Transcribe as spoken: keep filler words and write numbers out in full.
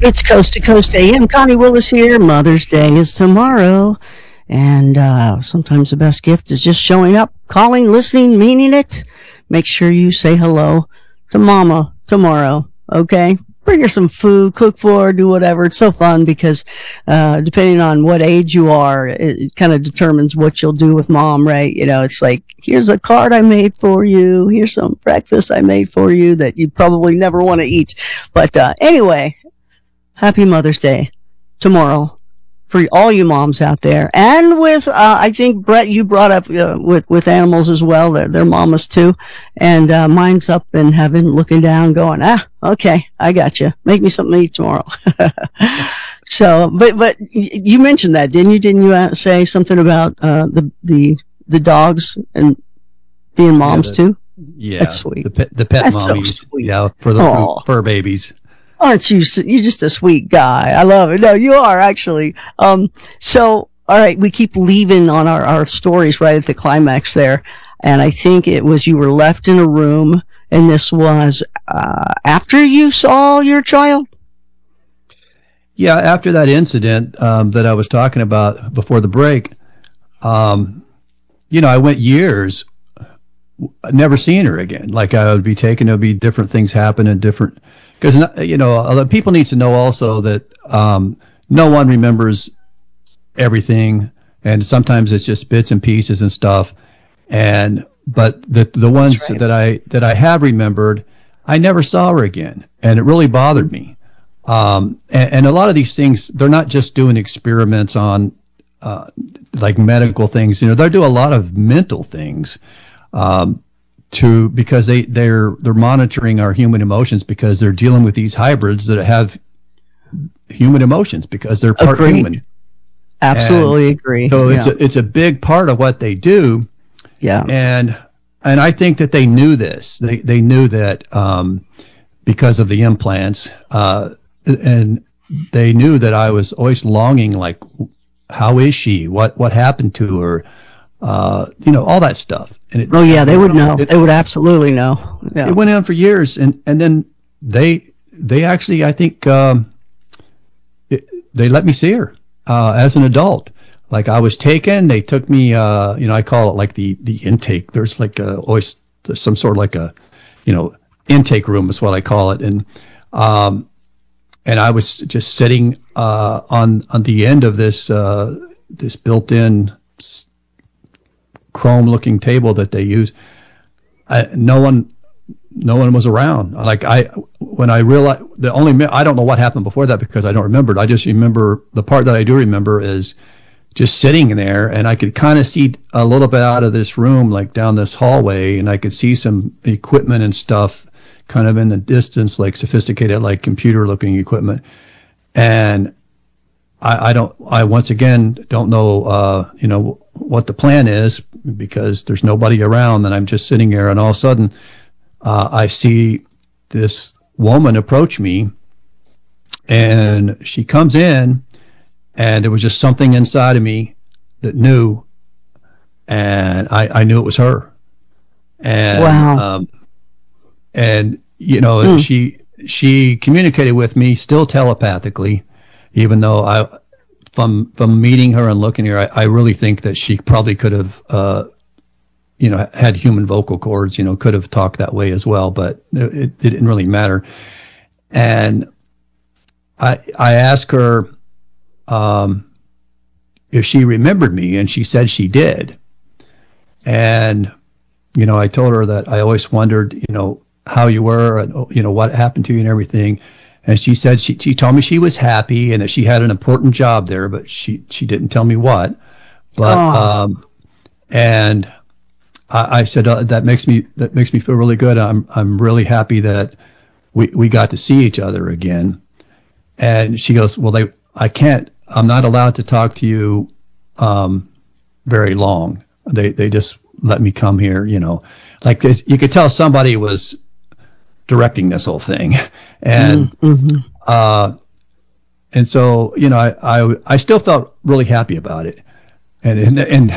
It's Coast to Coast A M. Connie Willis here. Mother's Day is tomorrow. And uh, sometimes the best gift is just showing up, calling, listening, meaning it. Make sure you say hello to Mama tomorrow, okay? Bring her some food, cook for her, do whatever. It's so fun because uh, depending on what age you are, it, it kind of determines what you'll do with Mom, right? You know, it's like, here's a card I made for you. Here's some breakfast I made for you that you probably never want to eat. But uh, anyway, happy Mother's Day tomorrow for all you moms out there. And with, uh, I think, Brett, you brought up uh, with, with animals as well. They're, they're mamas too. And uh, mine's up in heaven looking down going, ah, okay, I got you. Make me something to eat tomorrow. So, but, but you mentioned that, didn't you? Didn't you uh, say something about uh, the, the, the dogs and being moms yeah, the, too? Yeah. That's sweet. The pet, the pet That's mommies. so sweet. Yeah, for the fur, fur babies. Aren't you? You're just a sweet guy. I love it. No, you are actually. Um, so, all right, we keep leaving on our, our stories right at the climax there. And I think it was you were left in a room, and this was uh, after you saw your child? Yeah, after that incident um, that I was talking about before the break, um, you know, I went years never seeing her again. Like I would be taken, there'd be different things happen and different. Because, you know, people need to know also that um, no one remembers everything, and sometimes it's just bits and pieces and stuff. And but the the ones right. that I that I have remembered, I never saw her again, and it really bothered me. Um, and, and a lot of these things, they're not just doing experiments on uh, like medical things. You know, they do a lot of mental things. Um, to because they they're they're monitoring our human emotions because they're dealing with these hybrids that have human emotions because they're part Agreed. human. Absolutely and agree. So yeah. it's a, it's a big part of what they do. Yeah. And and I think that they knew this. They they knew that um, because of the implants, uh, and they knew that I was always longing. Like, how is she? What what happened to her? Uh, you know, all that stuff. And it, oh yeah, they would know. It, they would absolutely know. Yeah. It went on for years, and, and then they they actually, I think, um, it, they let me see her uh, as an adult. Like I was taken, they took me. Uh, you know, I call it like the the intake. There's like a, always there's some sort of like a, you know, intake room is what I call it, and um, and I was just sitting uh, on on the end of this uh, this built-in chrome looking table that they use. I, no one, no one was around. Like I, when I realized the only, I don't know what happened before that because I don't remember it. I just remember the part that I do remember is just sitting there, and I could kind of see a little bit out of this room, like down this hallway, and I could see some equipment and stuff kind of in the distance, like sophisticated, like computer looking equipment. And I, I don't, I once again don't know, uh, you know, what the plan is because there's nobody around, and I'm just sitting there, and all of a sudden uh, I see this woman approach me, and she comes in, and there was just something inside of me that knew, and I, I knew it was her. And, wow. um, and you know, mm. she she communicated with me still telepathically, even though I. From from meeting her and looking at her, I, I really think that she probably could have, uh, you know, had human vocal cords. You know, could have talked that way as well, but it, it didn't really matter. And I I asked her um, if she remembered me, and she said she did. And you know, I told her that I always wondered, you know, how you were, and you know, what happened to you and everything. And she said she she told me she was happy and that she had an important job there, but she she didn't tell me what. But oh. um, and I, I said uh, that makes me that makes me feel really good. I'm I'm really happy that we we got to see each other again. And she goes, well, they I can't. I'm not allowed to talk to you um, very long. They they just let me come here. You know, like this. You could tell somebody was directing this whole thing, and mm-hmm. uh, and so you know, I, I I still felt really happy about it, and and and